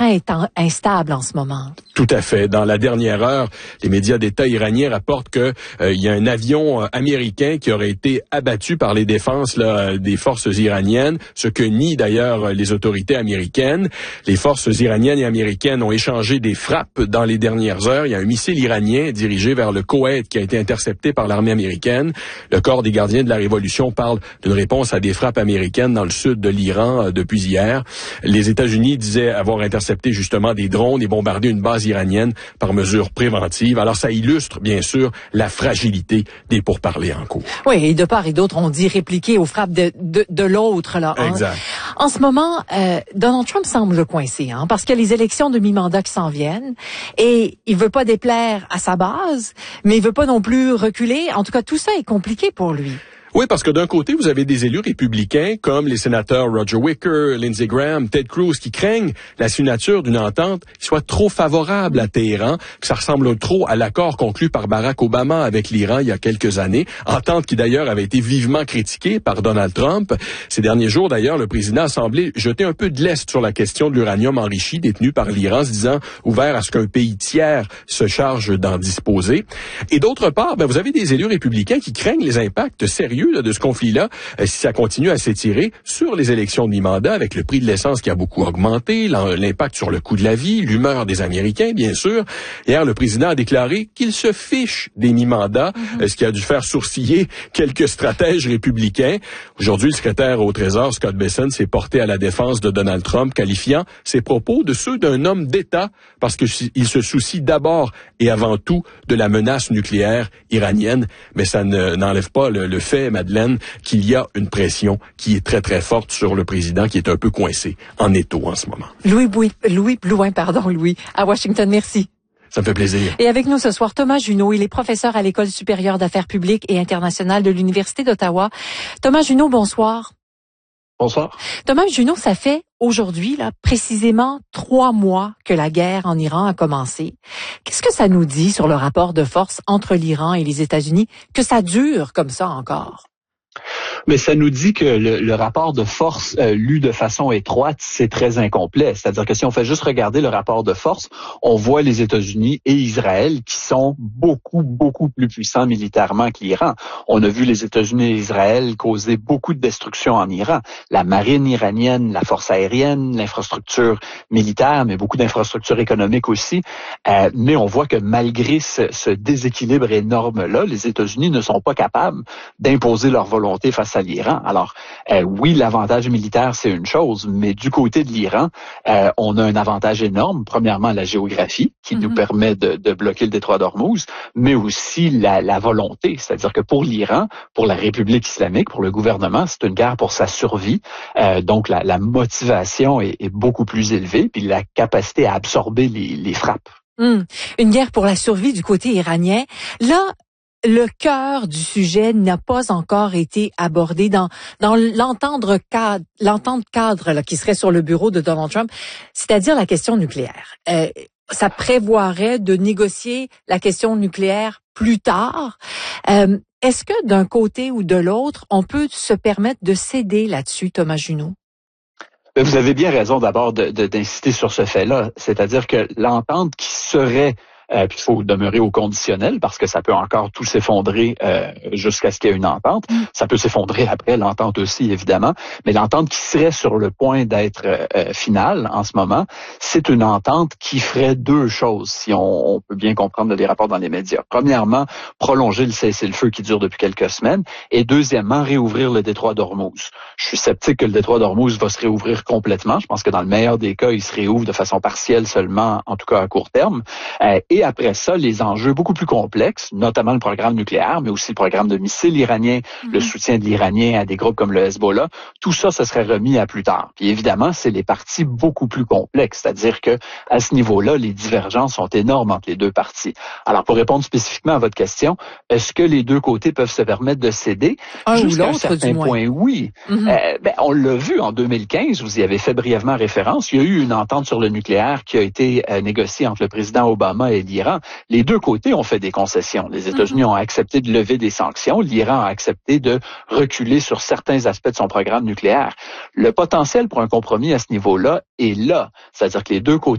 est instable en ce moment. Tout à fait. Dans la dernière heure, les médias d'État iraniens rapportent que il y a un avion américain qui aurait été abattu par les défenses des forces iraniennes, ce que nient d'ailleurs les autorités américaines. Les forces iraniennes et américaines ont échangé des frappes dans les dernières heures. Il y a un missile iranien dirigé vers le Koweït qui a été intercepté par l'armée américaine. Le corps des gardiens de la Révolution parle d'une réponse à des frappes américaines dans le sud de l'Iran depuis hier. Les États-Unis disaient avoir intercepté justement des drones et bombardé une base iranienne par mesure préventive. Alors ça illustre bien sûr la fragilité des pourparlers en cours. Oui, et de part et d'autre, on dit répliquer aux frappes de l'autre. Là, hein. Exact. En ce moment, Donald Trump semble coincé, parce qu'il y a les élections de mi-mandat qui s'en viennent et il veut pas déplaire à sa base, mais il veut pas non plus reculer. En tout cas, tout ça est compliqué pour lui. Oui, parce que d'un côté, vous avez des élus républicains comme les sénateurs Roger Wicker, Lindsey Graham, Ted Cruz qui craignent la signature d'une entente qui soit trop favorable à Téhéran, que ça ressemble trop à l'accord conclu par Barack Obama avec l'Iran il y a quelques années, entente qui d'ailleurs avait été vivement critiquée par Donald Trump. Ces derniers jours, d'ailleurs, le président a semblé jeter un peu de lest sur la question de l'uranium enrichi détenu par l'Iran, se disant ouvert à ce qu'un pays tiers se charge d'en disposer. Et d'autre part, vous avez des élus républicains qui craignent les impacts sérieux de ce conflit-là, si ça continue à s'étirer sur les élections de mi-mandat, avec le prix de l'essence qui a beaucoup augmenté, l'impact sur le coût de la vie, l'humeur des Américains, bien sûr. Hier, le président a déclaré qu'il se fiche des mi-mandats, ce qui a dû faire sourciller quelques stratèges républicains. Aujourd'hui, le secrétaire au Trésor, Scott Bessent, s'est porté à la défense de Donald Trump, qualifiant ses propos de ceux d'un homme d'État, parce qu'il se soucie d'abord et avant tout de la menace nucléaire iranienne. Mais ça n'enlève pas le fait, Madeleine, qu'il y a une pression qui est très, très forte sur le président, qui est un peu coincé en étau en ce moment. Louis Blouin, à Washington, merci. Ça me fait plaisir. Et avec nous ce soir, Thomas Junot, il est professeur à l'École supérieure d'affaires publiques et internationales de l'Université d'Ottawa. Thomas Junot, bonsoir. Bonsoir. Thomas Junot, ça fait aujourd'hui, précisément 3 mois que la guerre en Iran a commencé. Qu'est-ce que ça nous dit sur le rapport de force entre l'Iran et les États-Unis, que ça dure comme ça encore? Mais ça nous dit que le rapport de force lu de façon étroite, c'est très incomplet. C'est-à-dire que si on fait juste regarder le rapport de force, on voit les États-Unis et Israël qui sont beaucoup, beaucoup plus puissants militairement que l'Iran. On a vu les États-Unis et Israël causer beaucoup de destruction en Iran. La marine iranienne, la force aérienne, l'infrastructure militaire, mais beaucoup d'infrastructures économiques aussi. Mais on voit que malgré ce déséquilibre énorme-là, les États-Unis ne sont pas capables d'imposer leur volonté face à l'Iran. Alors, oui, l'avantage militaire, c'est une chose, mais du côté de l'Iran, on a un avantage énorme. Premièrement, la géographie, qui nous permet de bloquer le détroit d'Ormuz, mais aussi la volonté. C'est-à-dire que pour l'Iran, pour la République islamique, pour le gouvernement, c'est une guerre pour sa survie. Donc, la motivation est beaucoup plus élevée, puis la capacité à absorber les frappes. Une guerre pour la survie du côté iranien. Là, le cœur du sujet n'a pas encore été abordé dans l'entente cadre là, qui serait sur le bureau de Donald Trump, c'est-à-dire la question nucléaire. Ça prévoirait de négocier la question nucléaire plus tard. Est-ce que d'un côté ou de l'autre, on peut se permettre de céder là-dessus, Thomas Junot? Vous avez bien raison d'abord d'insister sur ce fait-là, c'est-à-dire que l'entente qui serait puis il faut demeurer au conditionnel parce que ça peut encore tout s'effondrer jusqu'à ce qu'il y ait une entente. Ça peut s'effondrer après l'entente aussi, évidemment. Mais l'entente qui serait sur le point d'être finale en ce moment, c'est une entente qui ferait 2 choses, si on peut bien comprendre les rapports dans les médias. Premièrement, prolonger le cessez-le-feu qui dure depuis quelques semaines. Et deuxièmement, réouvrir le détroit d'Ormuz. Je suis sceptique que le détroit d'Ormuz va se réouvrir complètement. Je pense que dans le meilleur des cas, il se réouvre de façon partielle seulement, en tout cas à court terme. Et après ça, les enjeux beaucoup plus complexes, notamment le programme nucléaire, mais aussi le programme de missiles iraniens, le soutien de l'Iranien à des groupes comme le Hezbollah, tout ça, ça serait remis à plus tard. Puis évidemment, c'est les parties beaucoup plus complexes, c'est-à-dire que à ce niveau-là, les divergences sont énormes entre les 2 parties. Alors, pour répondre spécifiquement à votre question, est-ce que les 2 côtés peuvent se permettre de céder? Jusqu'à un certain point, oui. On l'a vu en 2015, vous y avez fait brièvement référence, il y a eu une entente sur le nucléaire qui a été négociée entre le président Obama et l'Iran. Les 2 côtés ont fait des concessions. Les États-Unis ont accepté de lever des sanctions. L'Iran a accepté de reculer sur certains aspects de son programme nucléaire. Le potentiel pour un compromis à ce niveau-là est là. C'est-à-dire que les 2 côtés